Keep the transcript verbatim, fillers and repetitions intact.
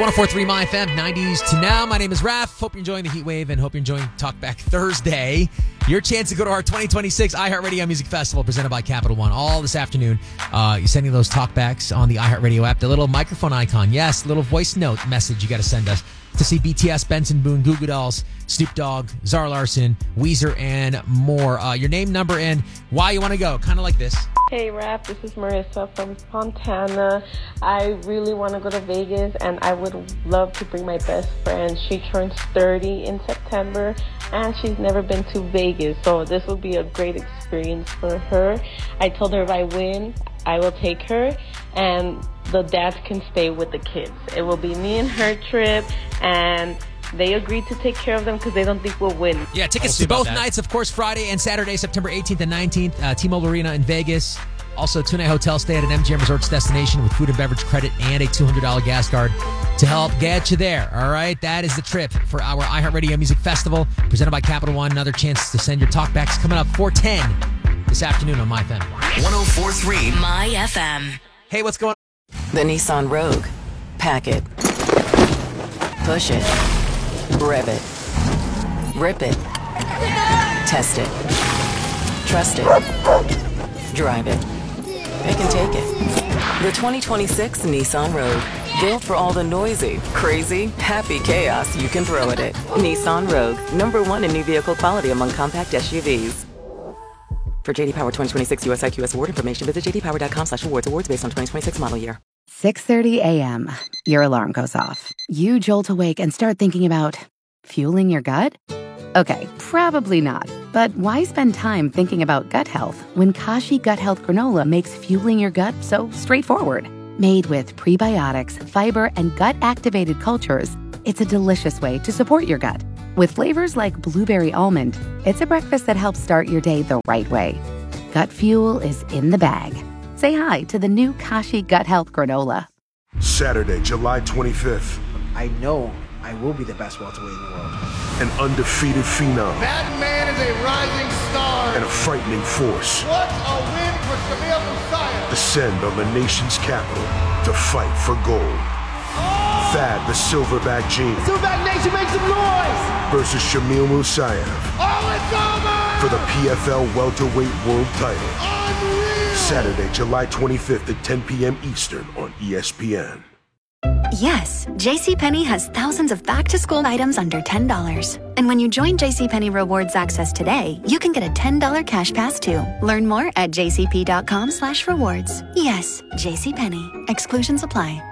one oh four point three My F M, nineties to now. My name is Raph. Hope you're enjoying the heat wave and hope you're enjoying Talkback Thursday. Your chance to go to our twenty twenty-six iHeartRadio Music Festival presented by Capital One all this afternoon. Uh, you're sending those talkbacks on the iHeartRadio app. The little microphone icon. Yes, little voice note message you got to send us to see B T S, Benson Boone, Goo Goo Dolls, Snoop Dogg, Zara Larsson, Weezer, and more. Uh, your name, number, and why you want to go. Kind of like this. Hey, Raph, this is Marissa from Fontana. I really want to go to Vegas, and I would love to bring my best friend. She turns thirty in September, and she's never been to Vegas, so this will be a great experience for her. I told her if I win, I will take her, and the dads can stay with the kids. It will be me and her trip, and they agreed to take care of them because they don't think we'll win. Yeah, tickets to both nights, of course, Friday and Saturday, September eighteenth and nineteenth, uh, T-Mobile Arena in Vegas. Also, two-night hotel stay at an M G M Resorts destination with food and beverage credit and a two hundred dollars gas card to help get you there. All right, that is the trip for our iHeartRadio Music Festival presented by Capital One. Another chance to send your talkbacks coming up four ten this afternoon on My F M. one oh four point three My F M. Hey, what's going on? The Nissan Rogue. Pack it. Push it. Rev it. Rip it. Test it. Trust it. Drive it. It can take it. The twenty twenty-six Nissan Rogue. Built for all the noisy, crazy, happy chaos you can throw at it. Nissan Rogue. Number one in new vehicle quality among compact S U Vs. For J D Power twenty twenty-six U S I Q S award information, visit jdpower.com slash awards. Awards based on twenty twenty-six model year. six thirty a.m. Your alarm goes off. You jolt awake and start thinking about fueling your gut? Okay, probably not. But why spend time thinking about gut health when Kashi Gut Health Granola makes fueling your gut so straightforward? Made with prebiotics, fiber, and gut-activated cultures, it's a delicious way to support your gut. With flavors like blueberry almond, it's a breakfast that helps start your day the right way. Gut fuel is in the bag. Say hi to the new Kashi Gut Health Granola. Saturday, July twenty-fifth. I know I will be the best welterweight in the world. An undefeated phenom. That man is a rising star. And a frightening force. What a win for Shamil Musayev. Descend on the nation's capital to fight for gold. Oh! Thad the Silverback Gene. Silverback Nation, make some noise! Versus Shamil Musayev. Oh, it's over! For the P F L welterweight world title. Unreal! Saturday, July twenty-fifth at ten p.m. Eastern on E S P N. Yes, JCPenney has thousands of back-to-school items under ten dollars. And when you join JCPenney Rewards Access today, you can get a ten dollars cash pass too. Learn more at jcp.com slash rewards. Yes, JCPenney. Exclusions apply.